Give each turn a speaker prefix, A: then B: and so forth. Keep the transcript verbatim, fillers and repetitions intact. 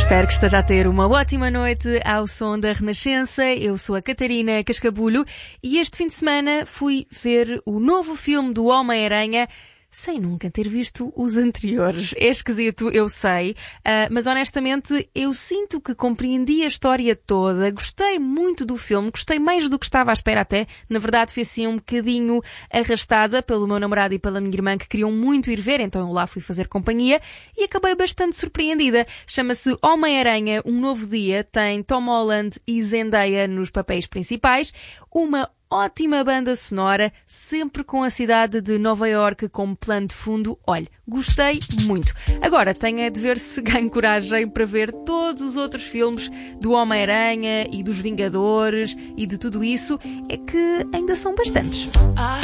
A: Espero que esteja a ter uma ótima noite ao som da Renascença. Eu sou a Catarina Cascabulho e este fim de semana fui ver o novo filme do Homem-Aranha sem nunca ter visto os anteriores. É esquisito, eu sei, uh, mas honestamente eu sinto que compreendi a história toda, gostei muito do filme, gostei mais do que estava à espera até. Na verdade fui assim um bocadinho arrastada pelo meu namorado e pela minha irmã que queriam muito ir ver, então eu lá fui fazer companhia e acabei bastante surpreendida. Chama-se Homem-Aranha, Um Novo Dia, tem Tom Holland e Zendaya nos papéis principais, uma ótima banda sonora, sempre com a cidade de Nova Iorque como plano de fundo. Olha, gostei muito. Agora tenho é de ver se ganho coragem para ver todos os outros filmes do Homem-Aranha e dos Vingadores e de tudo isso. É que ainda são bastantes.